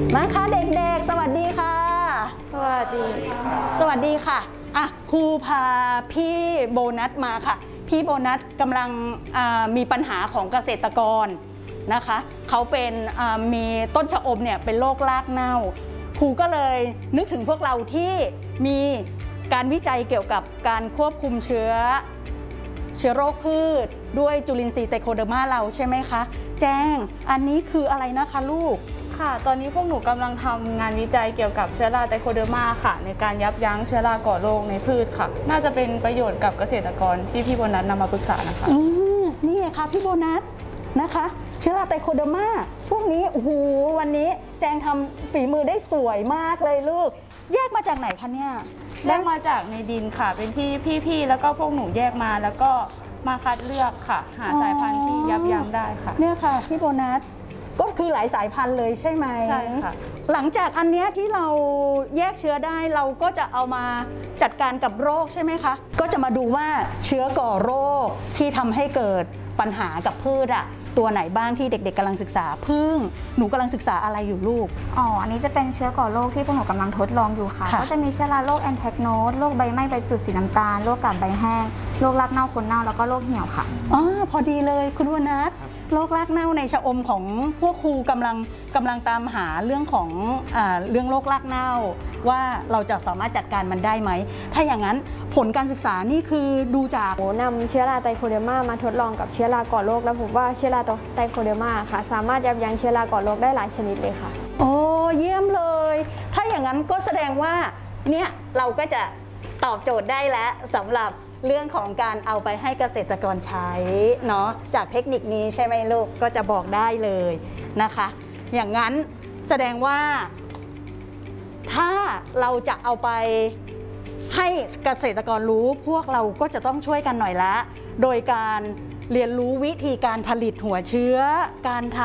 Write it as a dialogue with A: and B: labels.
A: มาค่ะเด็กๆสวัสดีค่ะ
B: สวัสดี
A: สวัสดีค่ะครูพาพี่โบนัสมาค่ะพี่โบนัสกำลังมีปัญหาของเกษตรกรนะคะเขาเป็นมีต้นชะอมเนี่ยเป็นโรครากเน่าครูก็เลยนึกถึงพวกเราที่มีการวิจัยเกี่ยวกับการควบคุมเชื้อโรคพืชด้วยจุลินทรีย์ไตโคเดอร์มาเราใช่ไหมคะแจ้งอันนี้คืออะไรนะคะลูก
B: ค่ะตอนนี้พวกหนูกำลังทำงานวิจัยเกี่ยวกับเชื้อราไตโคเดอร์มาค่ะในการยับยั้งเชื้อราก่อโรคในพืชค่ะน่าจะเป็นประโยชน์กับเกษตรกรที่พี่โบนัสนำมาปรึกษานะคะ
A: นี่ไงคะพี่โบนัสนะคะเชื้อราไตโคเดอร์มาพวกนี้โอ้โหวันนี้แจงทำฝีมือได้สวยมากเลยลูกแยกมาจากไหนคะเนี่ย
B: แยกมาจากในดินค่ะเป็นที่พี่ๆแล้วก็พวกหนูแยกมาแล้วก็มาคัดเลือกค่ะหาสายพันธุ์ที่ยับยั้งได้ค่ะ
A: เนี่ยค่ะพี่โบนัสก็คือหลายสายพันธุ์เลยใช่ไหม
B: ใช่ค่ะ
A: หลังจากอันเนี้ยที่เราแยกเชื้อได้เราก็จะเอามาจัดการกับโรคใช่ไหมคะก็จะมาดูว่าเชื้อก่อโรคที่ทำให้เกิดปัญหากับพืชตัวไหนบ้างที่เด็กๆกำลังศึกษาพึ่งหนูกำลังศึกษาอะไรอยู่ลูก
C: อันนี้จะเป็นเชื้อก่อโรคที่พวกหนูกำลังทดลองอยู่ค่ะก็จะมีเชื้อราโรคแอนแทคโนสโรคใบไหม้ใบจุดสีน้ำตาลโรคกาบใบแห้งโรครากเน่าคนเน่าแล้วก็โรคเหี่ยวค่ะ
A: พอดีเลยคุณวนัทโรครากเน่าในชะอมของพวกครูกำลังตามหาเรื่องของเรื่องโรครากเน่าว่าเราจะสามารถจัดการมันได้ไหมถ้าอย่างนั้นผลการศึกษานี่คือดูจาก
D: นำเชื้อราไตโคเดอร์มามาทดลองกับเชื้อราก่อโรคแล้วพบว่าเชื้อราไตโคเดอร์มาค่ะสามารถยับยั้งเชื้อราก่อโรคได้หลายชนิดเลยค่ะ
A: โอ้เยี่ยมเลยถ้าอย่างนั้นก็แสดงว่าเนี่ยเราก็จะตอบโจทย์ได้แล้วสำหรับเรื่องของการเอาไปให้เกษตรกรใช้เนาะจากเทคนิคนี้ใช่ไหมลูกก็จะบอกได้เลยนะคะอย่างนั้นแสดงว่าถ้าเราจะเอาไปให้เกษตรกรรู้พวกเราก็จะต้องช่วยกันหน่อยละโดยการเรียนรู้วิธีการผลิตหัวเชื้อการท